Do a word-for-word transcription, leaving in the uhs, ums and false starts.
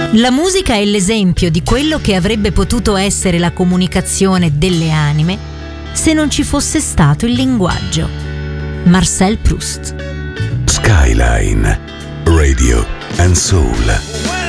La musica è l'esempio di quello che avrebbe potuto essere la comunicazione delle anime se non ci fosse stato il linguaggio. Marcel Proust. Skyline Radio and Soul.